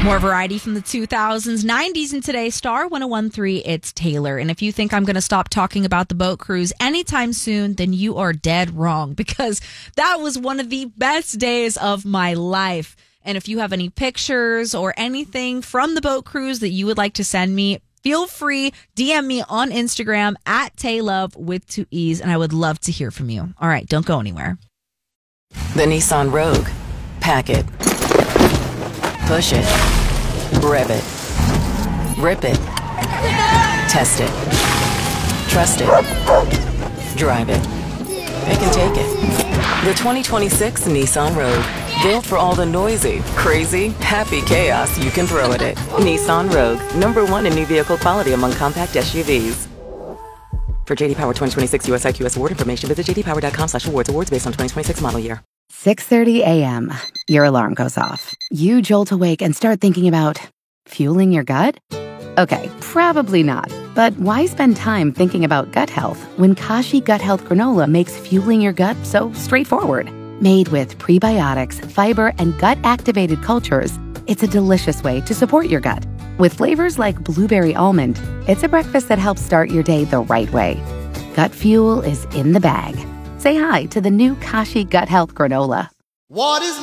More variety from the 2000s, 90s, and today. Star 101.3, it's Taylor. And if you think I'm going to stop talking about the boat cruise anytime soon, then you are dead wrong, because that was one of the best days of my life. And if you have any pictures or anything from the boat cruise that you would like to send me, feel free, DM me on Instagram at Taylove with 2 E's, and I would love to hear from you. All right, don't go anywhere. The Nissan Rogue. Pack it. Push it. Rev it. Rip it. Test it. Trust it. Drive it. It can take it. The 2026 Nissan Rogue. Built for all the noisy, crazy, happy chaos you can throw at it. Nissan Rogue. #1 in new vehicle quality among compact SUVs. For JD Power 2026 US IQS award information, visit jdpower.com/awards. Awards based on 2026 model year. 6:30 a.m. Your alarm goes off. You jolt awake and start thinking about fueling your gut? Okay, probably not. But why spend time thinking about gut health when Kashi Gut Health Granola makes fueling your gut so straightforward? Made with prebiotics, fiber, and gut-activated cultures, it's a delicious way to support your gut. With flavors like blueberry almond, it's a breakfast that helps start your day the right way. Gut fuel is in the bag. Say hi to the new Kashi Gut Health Granola. What is